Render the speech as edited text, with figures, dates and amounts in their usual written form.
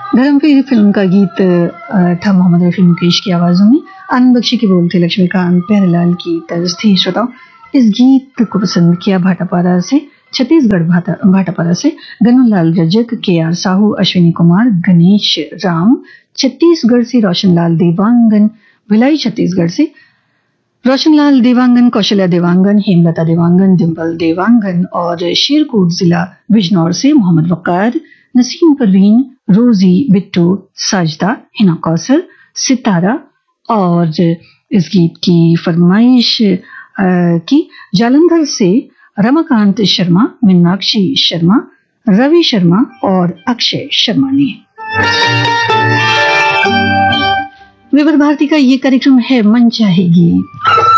धर्म फेरी फिल्म का गीत था मोहम्मद रफी मुकेश की आवाजों में। आनंद बख्शी के बोल थे लक्ष्मीकांत प्यारेलाल की तर्ज थी। श्रोताओं, इस गीत को पसंद किया भाटापारा से, छत्तीसगढ़ भाटापारा से गनुलाल रजक, के.आर. साहू, अश्विनी कुमार, गणेश राम छत्तीसगढ़ से, रोशनलाल देवांगन भिलाई छत्तीसगढ़ से, रोशनलाल देवांगन, कौशल्या देवांगन, हेमलता देवांगन, डिम्पल देवांगन और शेरकोट जिला बिजनौर से मोहम्मद वकार, नसीम परवीन, रोजी, बिट्टू, साजदा, हिना कौसर, सितारा और इस गीत की फरमाइश की जालंधर से रमाकांत शर्मा, मीनाक्षी शर्मा, रवि शर्मा और अक्षय शर्मा ने। विविध भारती का ये कार्यक्रम है मन चाहे गीत।